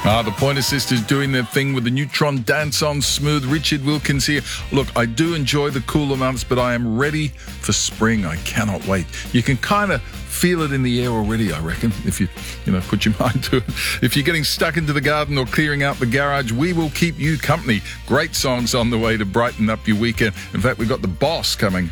The Pointer Sisters doing their thing with the Neutron Dance on Smooth. Richard Wilkins here. Look, I do enjoy the cooler months, but I am ready for spring. I cannot wait. You can kind of feel it in the air already, I reckon, if you put your mind to it. If you're getting stuck into the garden or clearing out the garage, we will keep you company. Great songs on the way to brighten up your weekend. In fact, we've got The Boss coming